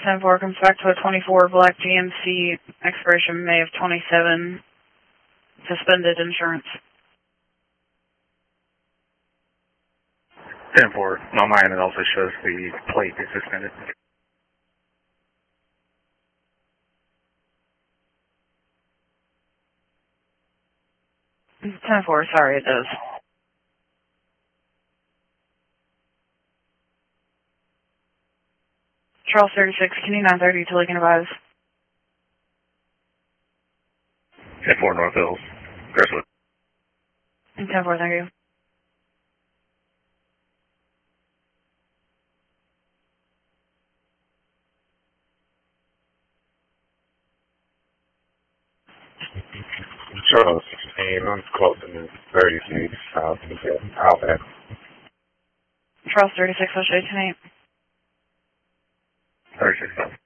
10-4 comes back to a 24 black GMC, expiration May of 27, suspended insurance. 10-4, on mine it also shows the plate is suspended. 10-4, sorry, it does. Charles 36, can you 930 to Lincoln advise? 10-4 North Hills, Crestwood. 10-4, thank you. Charles 16, I'm closing to 36 South Alpha. Charles 36, what's your 10-8? 36 South.